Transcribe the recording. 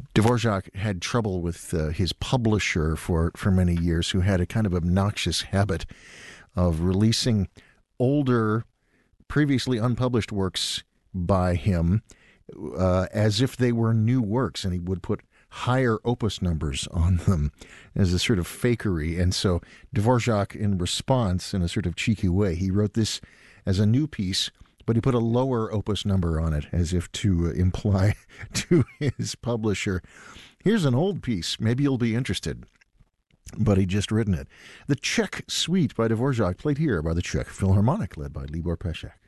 Dvorak had trouble with his publisher for many years, who had a kind of obnoxious habit of releasing older, previously unpublished works by him as if they were new works, and he would put higher opus numbers on them as a sort of fakery. And so Dvorak, in response, in a sort of cheeky way, he wrote this as a new piece, but he put a lower opus number on it as if to imply to his publisher, here's an old piece, maybe you'll be interested. But he'd just written it. The Czech Suite by Dvorak, played here by the Czech Philharmonic, led by Libor Pesek.